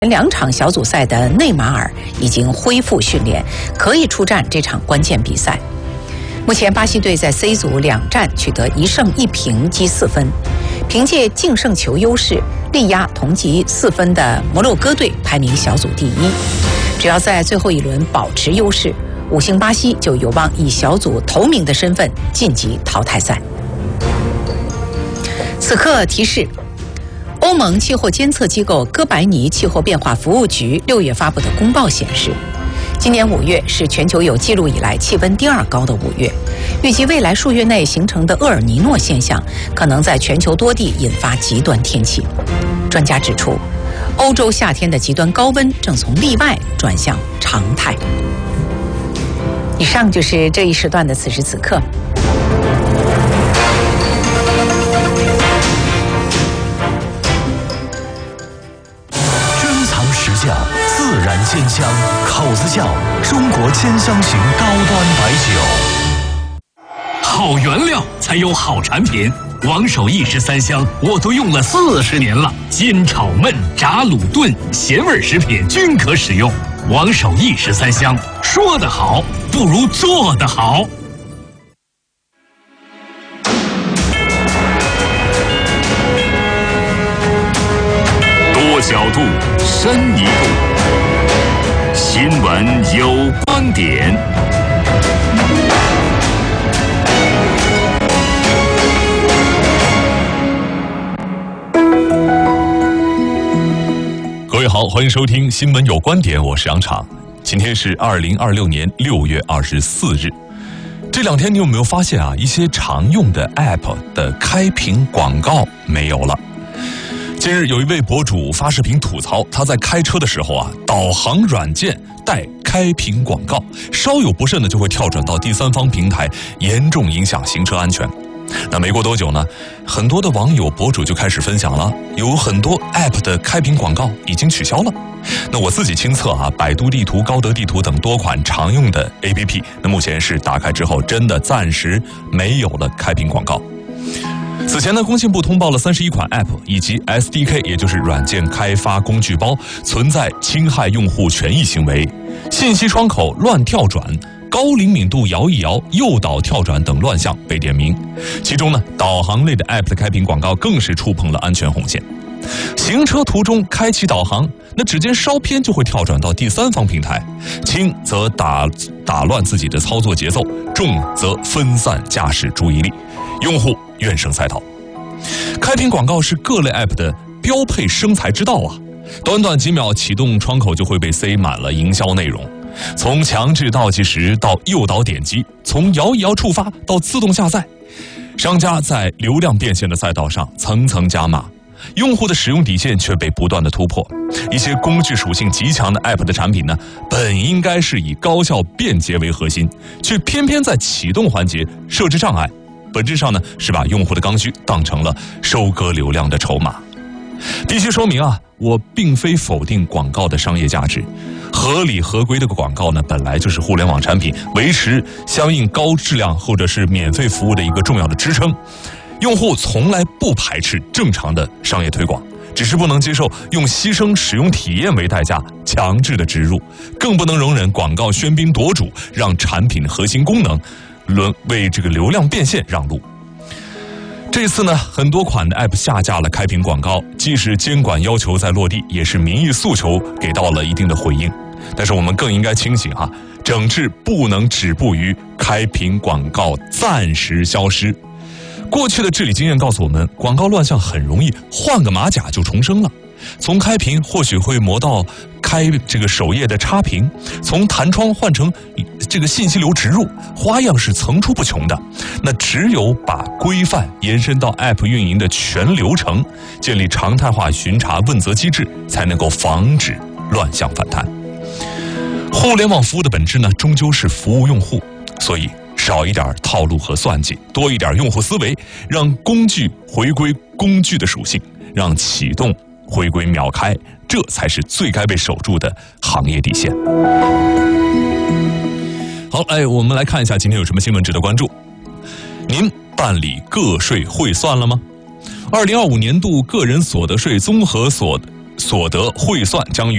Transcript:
2场小组赛的内马尔已经恢复训练，可以出战这场关键比赛。目前巴西队在 C 组2战取得1胜1平积4分，凭借净胜球优势力压同积4分的摩洛哥队，排名小组第1。只要在最后一轮保持优势，5星巴西就有望以小组头名的身份晋级淘汰赛。此刻提示：欧盟气候监测机构哥白尼气候变化服务局6月发布的公报显示，今年5月是全球有记录以来气温第2高的5月，预计未来数月内形成的厄尔尼诺现象可能在全球多地引发极端天气。专家指出，欧洲夏天的极端高温正从例外转向常态。以上就是这一时段的此时此刻。 窖自然鲜香，口子窖中国兼香型高端白酒。 好原料才有好产品，王守义13香我都用了40年了，煎炒焖炸卤炖咸味食品均可使用。王守义13香，说得好不如做得好。多角度，深一步。新闻有观点。 各位好，欢迎收听新闻有观点，我是杨昶。今天是2026年6月24日。这2天你有没有发现啊，一些常用的 App 的开屏广告没有了？近日有一位博主发视频吐槽，他在开车的时候啊，导航软件带开屏广告，稍有不慎呢就会跳转到第三方平台，严重影响行车安全。那没过多久呢，很多的网友博主就开始分享了，有很多 App 的开屏广告已经取消了。那我自己亲测啊，百度地图、高德地图等多款常用的 APP， 那目前是打开之后真的暂时没有了开屏广告。此前呢，工信部通报了31款 App 以及 SDK， 也就是软件开发工具包存在侵害用户权益行为，信息窗口乱跳转、高灵敏度摇一摇、诱导跳转等乱象被点名。其中呢，导航类的 App 的开屏广告更是触碰了安全红线。行车途中开启导航，那指尖稍偏就会跳转到第三方平台，轻则打乱自己的操作节奏，重则分散驾驶注意力，用户怨声载道。开屏广告是各类 App 的标配生财之道啊！短短几秒启动窗口就会被塞满了营销内容，从强制倒计时到诱导点击，从摇一摇触发到自动下载，商家在流量变现的赛道上层层加码，用户的使用底线却被不断的突破。一些工具属性极强的 App 的产品呢，本应该是以高效便捷为核心，却偏偏在启动环节设置障碍，本质上呢是把用户的刚需当成了收割流量的筹码。必须说明啊，我并非否定广告的商业价值，合理合规的广告呢，本来就是互联网产品维持相应高质量或者是免费服务的一个重要的支撑。用户从来不排斥正常的商业推广，只是不能接受用牺牲使用体验为代价强制的植入，更不能容忍广告喧宾夺主，让产品的核心功能为这个流量变现让路。这次呢，很多款的 App 下架了开屏广告，即使监管要求在落地，也是民意诉求给到了一定的回应。但是我们更应该清醒哈，整治不能止步于开屏广告暂时消失。过去的治理经验告诉我们，广告乱象很容易换个马甲就重生了。从开屏或许会磨到开这个首页的插屏，从弹窗换成这个信息流植入，花样是层出不穷的。那只有把规范延伸到 App 运营的全流程，建立常态化巡查问责机制，才能够防止乱象反弹。互联网服务的本质呢，终究是服务用户，所以少一点套路和算计，多一点用户思维，让工具回归工具的属性，让启动回归秒开，这才是最该被守住的行业底线。好，我们来看一下今天有什么新闻值得关注。您办理个税汇算了吗？2025年度个人所得税综合所得汇算将于